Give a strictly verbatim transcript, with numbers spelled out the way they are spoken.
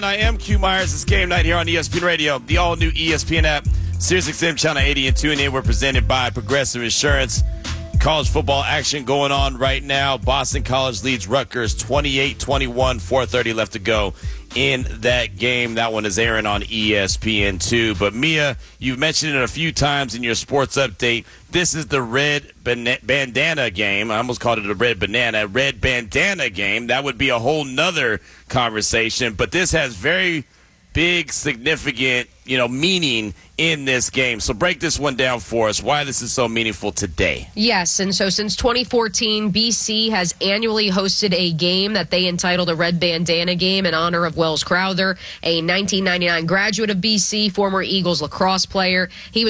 I am Q Myers. It's game night here on E S P N Radio, the all-new E S P N app, SiriusXM Channel eighty and tune in. We're presented by Progressive Insurance. College football action going on right now. Boston College leads Rutgers twenty-eight twenty-one, four thirty left to go in that game. That one is airing on E S P N two. But, Mia, you've mentioned it a few times in your sports update. This is the red bandana game. I almost called it a red banana. Red bandana game. That would be a whole nother conversation. But this has very big, significant, you know, meaning in this game. So break this one down for us, why this is so meaningful today. Yes, and so since twenty fourteen, B C has annually hosted a game that they entitled a Red Bandana Game in honor of Wells Crowther, a nineteen ninety-nine graduate of B C, former Eagles lacrosse player. He was